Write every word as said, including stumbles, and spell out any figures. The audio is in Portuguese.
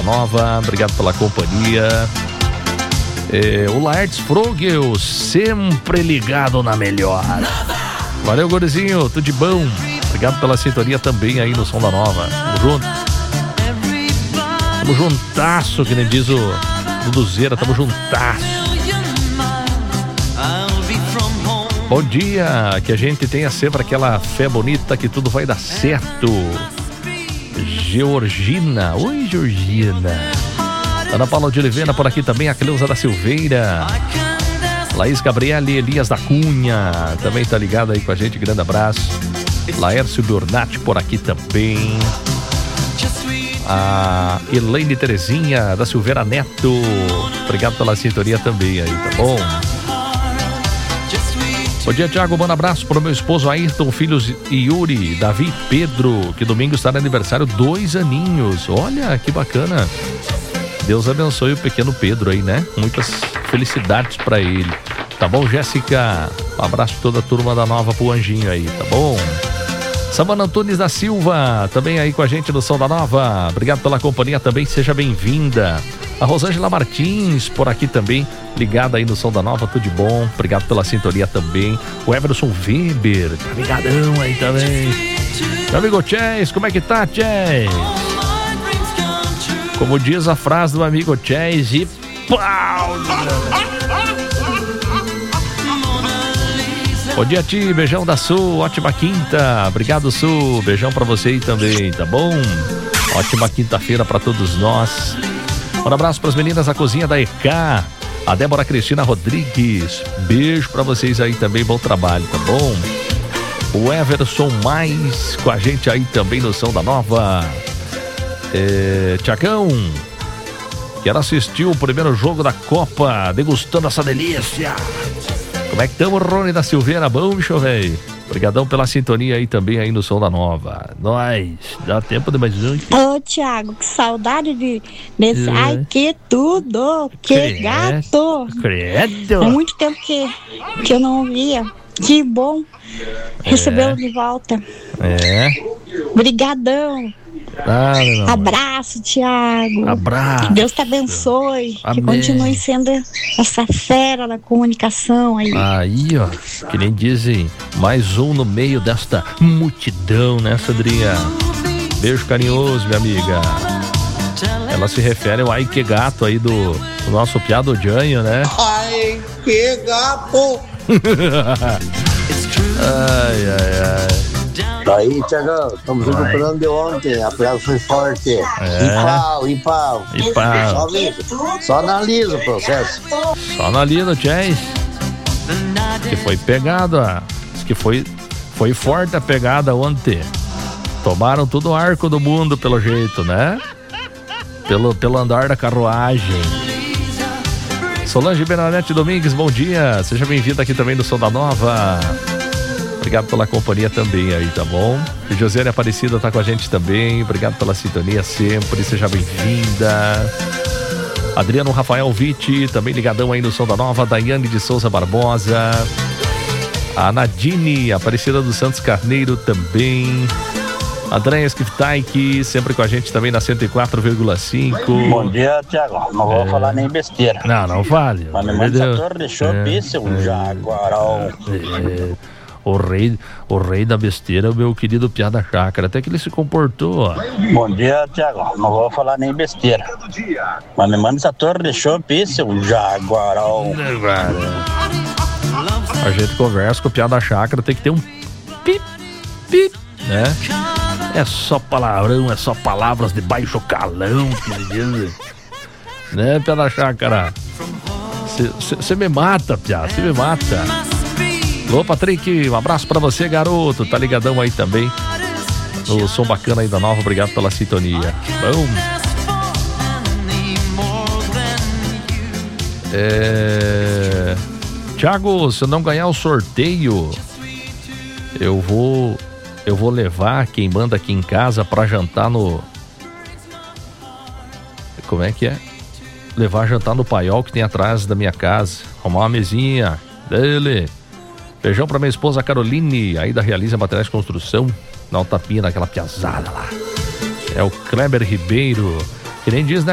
Nova, obrigado pela companhia. É, o Laertes Frogel, sempre ligado na melhor. Valeu, gurizinho, tudo de bom. Obrigado pela sintonia também aí no Som da Nova. Tamo junto. Tamo juntasso, que nem diz o Duduzeira, tamo juntasso. Bom dia, que a gente tenha sempre aquela fé bonita que tudo vai dar certo. Georgina, oi Georgina. Ana Paula de Oliveira por aqui também, a Cleusa da Silveira. Laís Gabriele, Elias da Cunha, também tá ligado aí com a gente, grande abraço. Laércio Dornati por aqui também. A Elaine Terezinha da Silveira Neto, obrigado pela sintonia também aí, tá bom? Bom dia, Thiago, bom abraço para o meu esposo Ayrton, filhos Yuri, Davi e Pedro, que domingo está no aniversário, dois aninhos. Olha, que bacana. Deus abençoe o pequeno Pedro aí, né? Muitas felicidades para ele. Tá bom, Jéssica? Um abraço toda a turma da Nova pro Anjinho aí, tá bom? Samana Antunes da Silva, também aí com a gente no Som da Nova. Obrigado pela companhia também, seja bem-vinda. A Rosângela Martins, por aqui também, ligada aí no Som da Nova, tudo de bom. Obrigado pela sintonia também. O Everson Weber, tá ligadão aí também. Meu amigo Chess, como é que tá, Chess? Como diz a frase do amigo Chess, e pau! Bom dia, Ti, beijão da Sul, ótima quinta. Obrigado, Sul, beijão pra você aí também, tá bom? Ótima quinta-feira pra todos nós. Um abraço pras meninas da cozinha da E K, a Débora Cristina Rodrigues. Beijo pra vocês aí também, bom trabalho, tá bom? O Everson Mais com a gente aí também no Som da Nova. É, Tiagão, quero assistir o primeiro jogo da Copa, degustando essa delícia. Como é que estamos, Rony da Silveira? Bom, bicho, velho? Obrigadão pela sintonia aí também aí no Som da Nova. Nós, dá tempo de mais um. Ô, Thiago, que saudade de desse. É. Ai, que tudo! Que Credo. gato! Credo! Há muito tempo que, que eu não via. Que bom recebê-lo É. de volta. É. Brigadão. Ah, não. Abraço, Thiago. Abraço. Que Deus te abençoe. Amém. Que continue sendo essa fera da comunicação aí. Aí, ó, que nem dizem, mais um no meio desta multidão, né, Sandrinha? Beijo carinhoso, minha amiga. Ela se refere ao ai que gato aí do, do nosso piado Janho, né? Ai, que gato! Ai, ai, ai. Aí, Tiagão, estamos recuperando de ontem, a piada foi forte. É. E pau, e pau. E pau. Só, vi- só analisa o processo. Só na lida, Chess. Que foi pegado, ó. Diz que foi, foi forte a pegada ontem. Tomaram todo o arco do mundo, pelo jeito, né? Pelo, pelo andar da carruagem. Solange Bernadette Domingues, bom dia. Seja bem-vinda aqui também no Som da Nova. Obrigado pela companhia também aí, tá bom? E Josiane Aparecida tá com a gente também. Obrigado pela sintonia sempre. Seja bem-vinda. Adriano Rafael Vitti, também ligadão aí no Som da Nova. Daiane de Souza Barbosa. A Nadine Aparecida dos Santos Carneiro também. Andréia Skiftaik, sempre com a gente também na cento e quatro vírgula cinco. Bom dia, Thiago. Não vou É. falar nem besteira. Não, não vale. Mas me manda essa torre deixou É, pisse, um é. jaguarão. É, o rei, o rei da besteira, o meu querido Piá da Chácara, até que ele se comportou, ó. Bom dia, Thiago. Não vou falar nem besteira. Mas me manda essa torre deixou pisse, um jaguarão. A gente conversa com o Piá da Chácara, tem que ter um pip, pip, né? É só palavrão, é só palavras de baixo calão, que ele diz. Né, Piá da Chácara? Você me mata, Piá, você me mata. Ô, Patrick, um abraço pra você, garoto. Tá ligadão aí também no som bacana aí da Nova. Obrigado pela sintonia. Bom. É... Thiago, se eu não ganhar o sorteio, eu vou eu vou levar quem manda aqui em casa pra jantar no... Como é que é? Levar jantar no paiol que tem atrás da minha casa. Arrumar uma mesinha dele. Beijão pra minha esposa Caroline, aí da Realiza Materiais de Construção, na Altapina, naquela piazada lá. É o Kleber Ribeiro, que nem diz, né?